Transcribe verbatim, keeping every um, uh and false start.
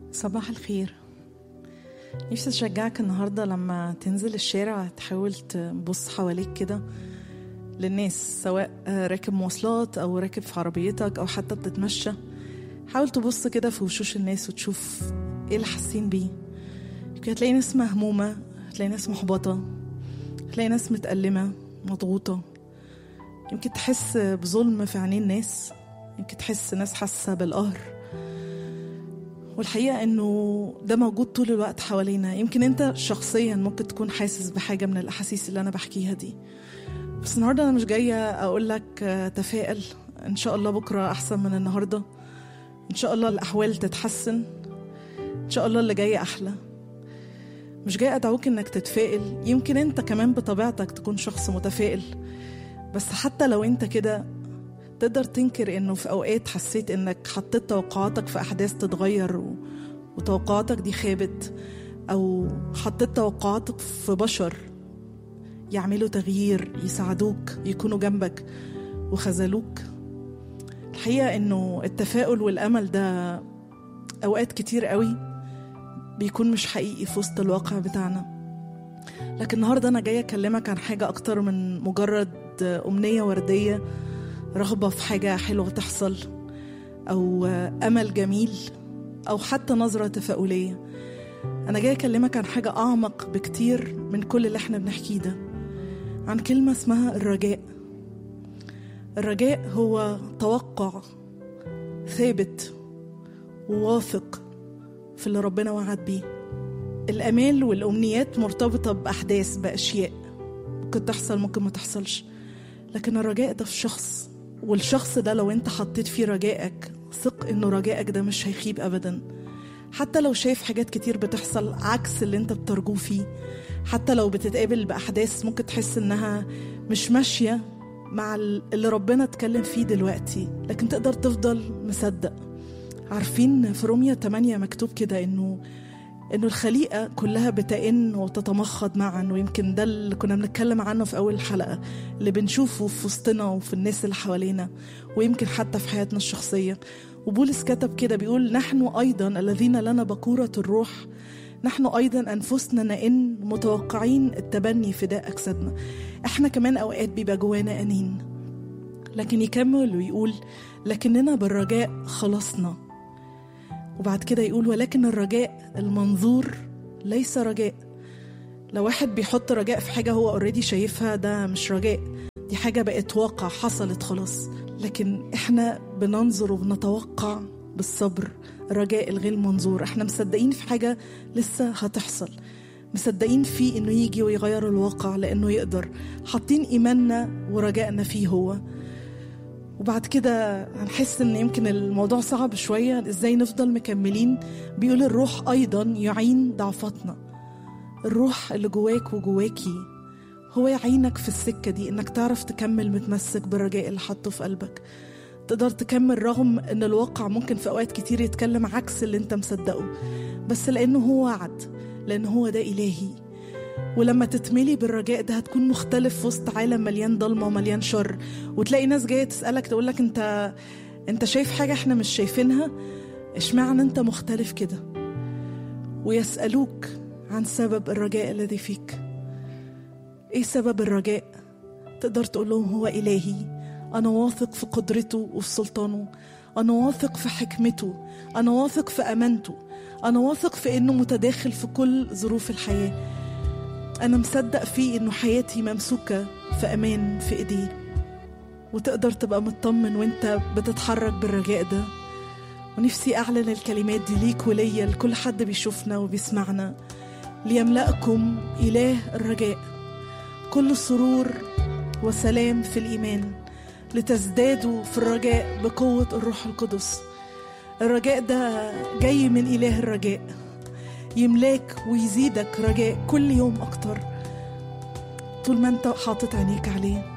صباح الخير. نفسي أشجعك النهاردة لما تنزل الشارع تحاول تبص حواليك كده للناس، سواء راكب مواصلات أو راكب في عربيتك أو حتى بتتمشى. حاول تبص كده في وشوش الناس وتشوف إيه اللي حاسين بيه. يمكن هتلاقي ناس مهمومة، هتلاقي ناس محبطة، هتلاقي ناس متألمة مضغوطة، يمكن تحس بظلم في عينين ناس، يمكن تحس ناس حاسة بالقهر. والحقيقة انه ده موجود طول الوقت حوالينا. يمكن انت شخصيا ممكن تكون حاسس بحاجة من الاحاسيس اللي انا بحكيها دي، بس النهاردة انا مش جاية اقول لك تفائل، ان شاء الله بكرة احسن من النهاردة، ان شاء الله الاحوال تتحسن، ان شاء الله اللي جاي احلى. مش جاية ادعوك انك تتفائل، يمكن انت كمان بطبيعتك تكون شخص متفائل، بس حتى لو انت كده تقدر تنكر انه في اوقات حسيت انك حطيت توقعاتك في احداث تتغير و... وتوقعاتك دي خابت، او حطيت توقعاتك في بشر يعملوا تغيير، يساعدوك، يكونوا جنبك وخذلوك. الحقيقة انه التفاؤل والامل ده اوقات كتير قوي بيكون مش حقيقي في وسط الواقع بتاعنا. لكن النهاردة انا جاية اكلمك عن حاجة اكتر من مجرد امنية وردية، رغبة في حاجة حلوة تحصل، أو أمل جميل، أو حتى نظرة تفاؤلية. أنا جاي أكلمك عن حاجة أعمق بكتير من كل اللي احنا بنحكيه ده، عن كلمة اسمها الرجاء. الرجاء هو توقع ثابت وواثق في اللي ربنا وعد بيه. الأمال والأمنيات مرتبطة بأحداث، بأشياء ممكن تحصل ممكن ما تحصلش، لكن الرجاء ده في شخص، والشخص ده لو انت حطيت فيه رجائك ثق انه رجائك ده مش هيخيب ابدا. حتى لو شايف حاجات كتير بتحصل عكس اللي انت بترجوه فيه، حتى لو بتتقابل بأحداث ممكن تحس انها مش ماشية مع اللي ربنا اتكلم فيه دلوقتي، لكن تقدر تفضل مصدق. عارفين في رومية ثمانية مكتوب كده انه انه الخليقة كلها بتئن وتتمخض معا، ويمكن ده اللي كنا بنتكلم عنه في اول الحلقة، اللي بنشوفه في وسطنا وفي الناس اللي حوالينا، ويمكن حتى في حياتنا الشخصية. وبولس كتب كده بيقول: نحن ايضا الذين لنا بكورة الروح، نحن ايضا انفسنا نئن متوقعين التبني فداء اجسادنا. احنا كمان اوقات بيبقى جوانا انين، لكن يكمل ويقول: لكننا بالرجاء خلصنا. وبعد كده يقول: ولكن الرجاء المنظور ليس رجاء. لو واحد بيحط رجاء في حاجة هو اوريدي شايفها، ده مش رجاء، دي حاجة بقت واقع، حصلت خلاص. لكن احنا بننظر وبنتوقع بالصبر الرجاء الغير منظور. احنا مصدقين في حاجة لسه هتحصل، مصدقين فيه انه يجي ويغير الواقع لانه يقدر، حاطين ايماننا ورجائنا فيه هو. وبعد كده هنحس ان يمكن الموضوع صعب شوية، ازاي نفضل مكملين. بيقول: الروح ايضا يعين ضعفتنا. الروح اللي جواك وجواكي هو يعينك في السكة دي، انك تعرف تكمل متمسك بالرجاء اللي حطه في قلبك، تقدر تكمل رغم ان الواقع ممكن في اوقات كتير يتكلم عكس اللي انت مصدقه، بس لانه هو وعد، لانه هو ده الهي. ولما تتملي بالرجاء ده هتكون مختلف في وسط عالم مليان ضلمة ومليان شر، وتلاقي ناس جاية تسألك تقولك: انت انت شايف حاجة احنا مش شايفينها، اشمعنى انت مختلف كده؟ ويسألوك عن سبب الرجاء الذي فيك. ايه سبب الرجاء؟ تقدر تقول لهم: هو إلهي، انا واثق في قدرته وفي سلطانه، انا واثق في حكمته، انا واثق في امانته، انا واثق في انه متداخل في كل ظروف الحياة، أنا مصدق فيه إنه حياتي ممسوكة في أمان في إيديه. وتقدر تبقى مطمن وإنت بتتحرك بالرجاء ده. ونفسي أعلن الكلمات دي ليك وليا، لكل حد بيشوفنا وبيسمعنا: ليملأكم إله الرجاء كل سرور وسلام في الإيمان، لتزدادوا في الرجاء بقوة الروح القدس. الرجاء ده جاي من إله الرجاء، يملاك ويزيدك رجاء كل يوم أكتر طول ما أنت حاطط عينيك عليه.